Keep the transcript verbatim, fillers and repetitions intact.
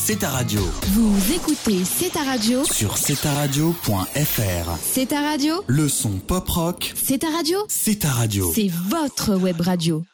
C'est ta radio. Vous écoutez C'est ta radio sur c'est ta radio point f r. C'est ta radio. Le son pop rock. C'est ta radio. C'est ta radio. C'est votre web radio.